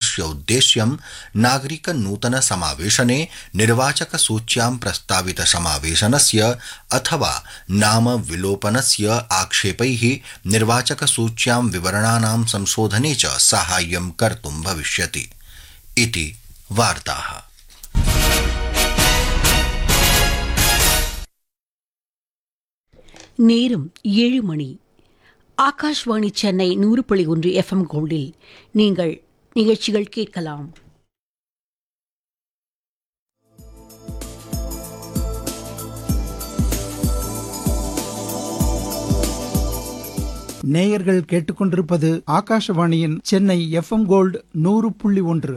कार्यक्रमस्य उद्देश्यं नागरिक नूतन समावेशने निर्वाचक सूच्यां प्रस्तावित समावेशनस्य अथवा नाम विलोपनस्य आक्षेपैः निर्वाचक सूच्यां विवरणानां संशोधने च साहाय्यं कर्तुं भविष्यति इति वार्ताः। நேரம் 7 மணி. ஆகாஷ்வாணி சென்னை 100.1 FM கோல்டில் நீங்கள் நிகழ்ச்சிகள் கேட்கலாம். நேயர்கள் கேட்டுக்கொண்டிருப்பது ஆகாஷவாணியின் சென்னை FM கோல்டு 100.1.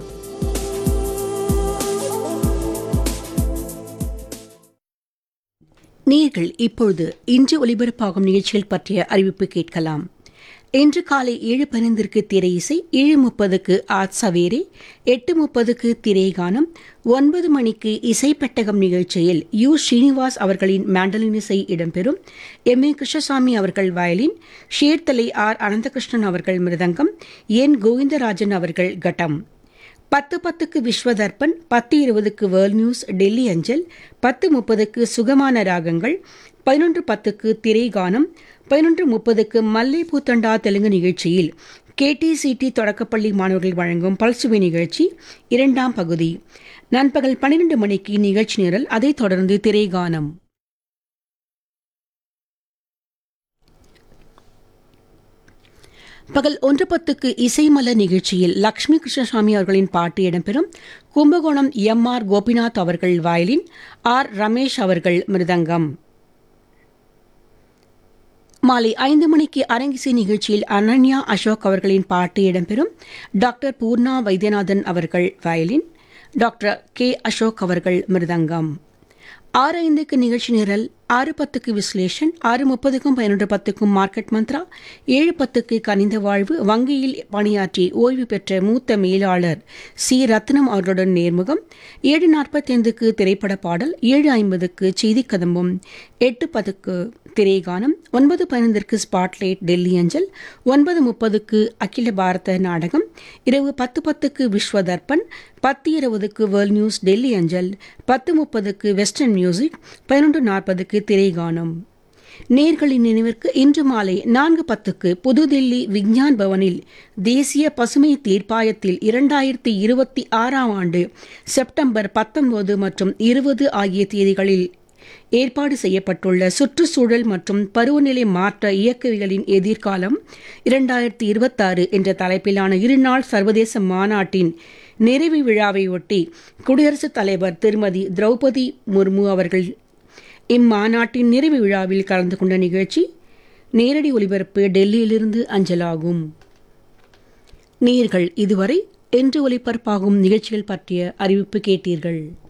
நீங்கள் இப்பொழுது இன்று ஒலிபரப்பாகும் நிகழ்ச்சிகள் பற்றிய அறிவிப்பு கேட்கலாம். இன்று காலை 7:15 திரை இசை, 7:30 ஆத் சவேரே, 8:30 திரைகானம், 9 மணிக்கு இசைப்பெட்டகம் நிகழ்ச்சியில் யு ஸ்ரீனிவாஸ் அவர்களின் மேண்டலின் இசை இடம்பெறும். எம் ஏ கிருஷ்ணசாமி அவர்கள் வயலின், ஷேர்தலை ஆர் அனந்தகிருஷ்ணன் அவர்கள் மிருதங்கம், என் கோவிந்தராஜன் அவர்கள் கட்டம். 10:10 விஸ்வதர்பன், 10:20 வேர்ல்ட் நியூஸ் டெல்லி அஞ்சல், 10:30 சுகமான ராகங்கள், 11:10 திரைகானம், 11:30 மல்லை பூத்தண்டா தெலுங்கு நிகழ்ச்சியில் KTCT தொடக்கப்பள்ளி மாணவர்கள் வழங்கும் பல்சுவை நிகழ்ச்சி 2ஆம் பகுதி. நண்பகல் 12 மணிக்கு நிகழ்ச்சி நிரல், அதைத் தொடர்ந்து திரைகானம். பகல் 1:10 இசைமலர் நிகழ்ச்சியில் லக்ஷ்மி கிருஷ்ணசாமி அவர்களின் பாட்டு இடம்பெறும். கும்பகோணம் MR கோபிநாத் அவர்கள் வயலின், R ரமேஷ் அவர்கள் மிருதங்கம். மாலை 5 மணிக்கு அரங்கிசை நிகழ்ச்சியில் அனன்யா அசோக் அவர்களின் பாட்டு இடம்பெறும். டாக்டர் பூர்ணா வைத்தியநாதன் அவர்கள் வயலின், டாக்டர் K அசோக் அவர்கள் மிருதங்கம். 6:05 நிகழ்ச்சி நிரல், 6:10 விஸ்லேஷன், 6:30 11:10 மார்க்கெட் மந்த்ரா, 7:10 கனிந்த வாழ்வு, வங்கியில் பணியாற்றி ஓய்வு பெற்ற மூத்த மேலாளர் சி ரத்னம் அவர்களுடன் நேர்முகம், 7:45 திரைப்பட பாடல், 7:50 செய்தி கதம்பும், 8:10 திரைகானம், 9:15 ஸ்பாட்லைட் டெல்லி அஞ்சல், 9:30 அகில பாரத நாடகம், இரவு 10:10 விஸ்வதர்பன், 10:20 வேர்ல்ட் நியூஸ் டெல்லி அஞ்சல், 10:30 வெஸ்டர்ன் மியூசிக், 11:40 திரைகானம். நேர்களின் நினைவிற்கு இன்று மாலை 4:10 புதுதில்லி விஞ்ஞான் பவனில் தேசிய பசுமை தீர்ப்பாயத்தில் 2026ஆம் ஆண்டு செப்டம்பர் 19 மற்றும் 20 ஆகிய தேதிகளில் ஏற்பாடு செய்யப்பட்டுள்ள சுற்றுச்சூழல் மற்றும் பருவநிலை மாற்ற இயக்கவியலின் எதிர்காலம் 2026 என்ற தலைப்பிலான இருநாள் சர்வதேச மாநாட்டின் நிறைவு விழாவையொட்டி குடியரசுத் தலைவர் திருமதி திரௌபதி முர்மு அவர்கள் இம்மாநாட்டின் நிறைவு விழாவில் கலந்து கொண்ட நிகழ்ச்சி நேரடி ஒலிபரப்பு டெல்லியிலிருந்து அஞ்சலாகும். நேயர்கள் இதுவரை இன்று ஒலிபரப்பாகும் நிகழ்ச்சிகள் பற்றிய அறிவிப்பு கேட்டீர்கள்.